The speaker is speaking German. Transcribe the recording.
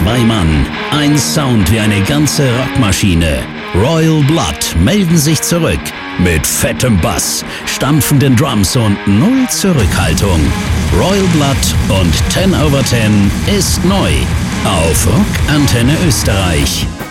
2 Mann, ein Sound wie eine ganze Rockmaschine. Royal Blood melden sich zurück mit fettem Bass, stampfenden Drums und null Zurückhaltung. Royal Blood und 10 over 10 ist neu auf Rock Antenne Österreich.